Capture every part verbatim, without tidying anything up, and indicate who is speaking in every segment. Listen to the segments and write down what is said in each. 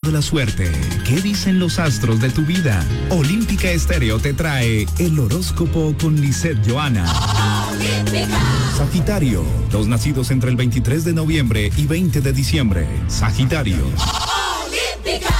Speaker 1: de la suerte. ¿Qué dicen los astros de tu vida? Olímpica Estéreo te trae el horóscopo con Lisette Johanna. Olímpica. Sagitario, los nacidos entre el veintitrés de noviembre y veinte de diciembre. Sagitario.
Speaker 2: Olímpica.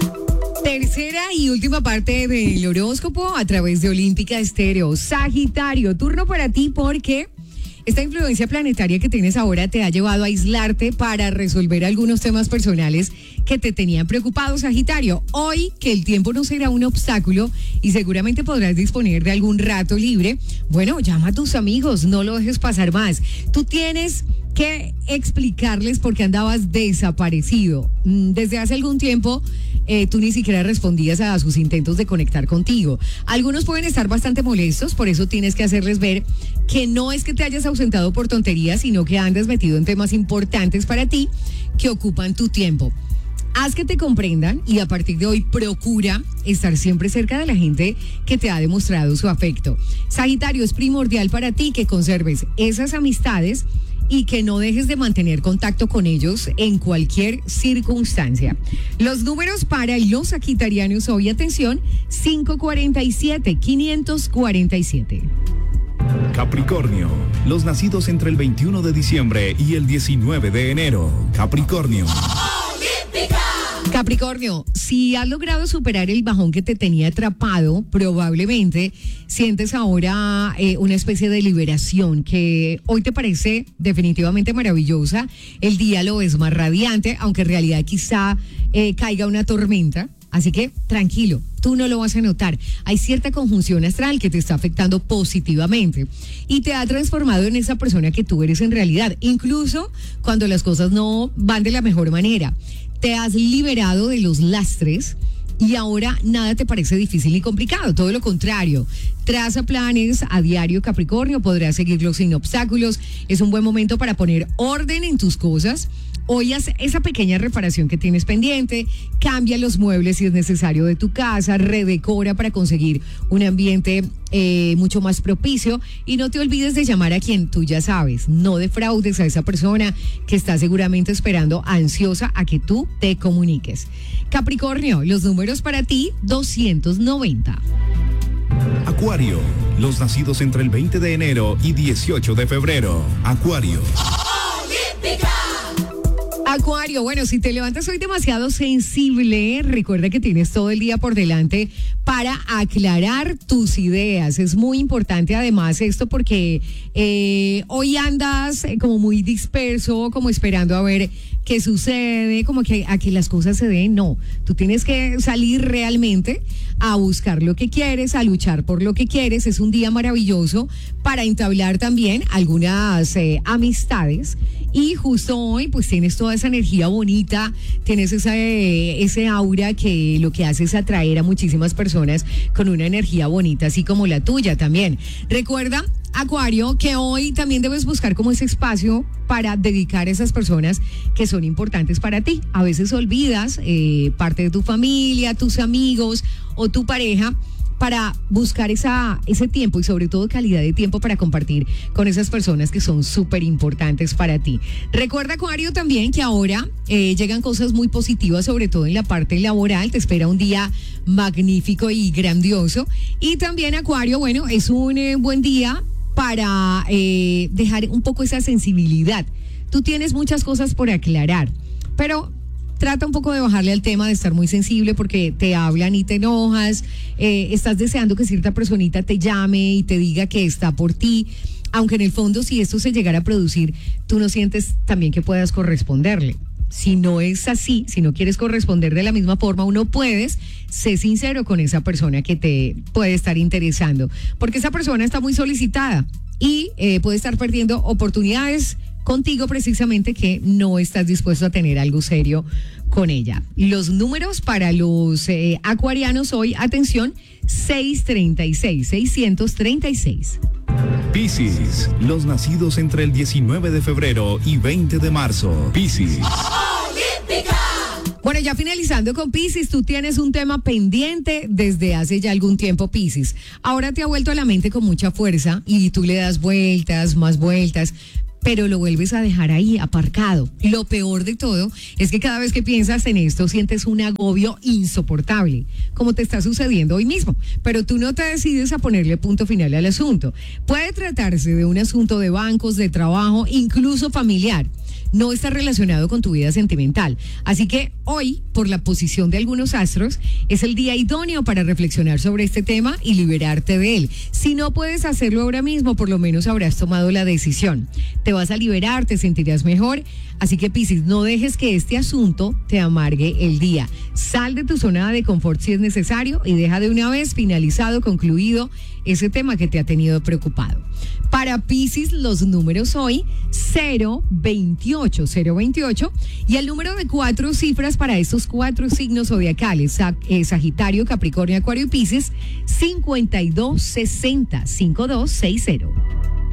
Speaker 2: Tercera y última parte del horóscopo a través de Olímpica Estéreo. Sagitario, turno para ti porque esta influencia planetaria que tienes ahora te ha llevado a aislarte para resolver algunos temas personales que te tenían preocupado, Sagitario. Hoy, que el tiempo no será un obstáculo y seguramente podrás disponer de algún rato libre, bueno, llama a tus amigos, no lo dejes pasar más. Tú tienes que explicarles por qué andabas desaparecido. Desde hace algún tiempo, eh, tú ni siquiera respondías a sus intentos de conectar contigo. Algunos pueden estar bastante molestos, por eso tienes que hacerles ver que no es que te hayas ausentado por tonterías, sino que andas metido en temas importantes para ti que ocupan tu tiempo. Haz que te comprendan y a partir de hoy procura estar siempre cerca de la gente que te ha demostrado su afecto. Sagitario, es primordial para ti que conserves esas amistades y que no dejes de mantener contacto con ellos en cualquier circunstancia. Los números para los sagitarianos hoy, atención, cinco cuarenta y siete, quinientos cuarenta y siete.
Speaker 1: Capricornio, los nacidos entre el veintiuno de diciembre y el diecinueve de enero. Capricornio. Olímpica.
Speaker 2: Capricornio, si has logrado superar el bajón que te tenía atrapado, probablemente sientes ahora eh, una especie de liberación que hoy te parece definitivamente maravillosa. El día lo ves más radiante, aunque en realidad quizá eh, caiga una tormenta. Así que tranquilo, tú no lo vas a notar. Hay cierta conjunción astral que te está afectando positivamente y te ha transformado en esa persona que tú eres en realidad, incluso cuando las cosas no van de la mejor manera. Te has liberado de los lastres y ahora nada te parece difícil ni complicado, todo lo contrario. Traza planes a diario, Capricornio, podrás seguirlos sin obstáculos. Es un buen momento para poner orden en tus cosas. Hoy haz esa pequeña reparación que tienes pendiente, cambia los muebles si es necesario de tu casa, redecora para conseguir un ambiente eh, mucho más propicio y no te olvides de llamar a quien tú ya sabes. No defraudes a esa persona que está seguramente esperando ansiosa a que tú te comuniques. Capricornio, los números para ti, doscientos noventa.
Speaker 1: Acuario, los nacidos entre el veinte de enero y dieciocho de febrero. Acuario.
Speaker 2: Olímpica. Acuario, bueno, si te levantas hoy demasiado sensible, recuerda que tienes todo el día por delante para aclarar tus ideas. Es muy importante además esto porque eh, hoy andas como muy disperso, como esperando a ver qué sucede, como que a que las cosas se den. No, tú tienes que salir realmente a buscar lo que quieres, a luchar por lo que quieres. Es un día maravilloso para entablar también algunas eh, amistades. Y justo hoy pues tienes toda esa energía bonita, tienes esa, eh, ese aura que lo que hace es atraer a muchísimas personas con una energía bonita, así como la tuya también. Recuerda, Acuario, que hoy también debes buscar como ese espacio para dedicar a esas personas que son importantes para ti. A veces olvidas eh, parte de tu familia, tus amigos o tu pareja, para buscar esa, ese tiempo y sobre todo calidad de tiempo para compartir con esas personas que son súper importantes para ti. Recuerda, Acuario, también que ahora eh, llegan cosas muy positivas, sobre todo en la parte laboral. Te espera un día magnífico y grandioso. Y también, Acuario, bueno, es un eh, buen día para eh, dejar un poco esa sensibilidad. Tú tienes muchas cosas por aclarar, pero trata un poco de bajarle al tema de estar muy sensible porque te hablan y te enojas, eh, estás deseando que cierta personita te llame y te diga que está por ti, aunque en el fondo si esto se llegara a producir, tú no sientes también que puedas corresponderle. Si no es así, si no quieres corresponder de la misma forma, uno puedes ser sincero con esa persona que te puede estar interesando, porque esa persona está muy solicitada y eh, puede estar perdiendo oportunidades contigo precisamente que no estás dispuesto a tener algo serio con ella. Los números para los eh, acuarianos hoy, atención, seiscientos treinta y seis, seiscientos treinta y seis.
Speaker 1: Piscis, los nacidos entre el diecinueve de febrero y veinte de marzo. Piscis.
Speaker 2: Bueno, ya finalizando con Piscis, tú tienes un tema pendiente desde hace ya algún tiempo, Piscis. Ahora te ha vuelto a la mente con mucha fuerza y tú le das vueltas, más vueltas, pero lo vuelves a dejar ahí aparcado. Lo peor de todo es que cada vez que piensas en esto sientes un agobio insoportable, como te está sucediendo hoy mismo, pero tú no te decides a ponerle punto final al asunto. Puede tratarse de un asunto de bancos, de trabajo, incluso familiar. No está relacionado con tu vida sentimental. Así que hoy, por la posición de algunos astros, es el día idóneo para reflexionar sobre este tema y liberarte de él. Si no puedes hacerlo ahora mismo, por lo menos habrás tomado la decisión. Te vas a liberar, te sentirás mejor. Así que, Piscis, no dejes que este asunto te amargue el día. Sal de tu zona de confort si es necesario y deja de una vez finalizado, concluido ese tema que te ha tenido preocupado. Para Piscis, los números hoy, cero veintiocho cero veintiocho, y el número de cuatro cifras para estos cuatro signos zodiacales, Sag- eh, Sagitario, Capricornio, Acuario y Piscis, cincuenta y dos sesenta, cincuenta y dos sesenta.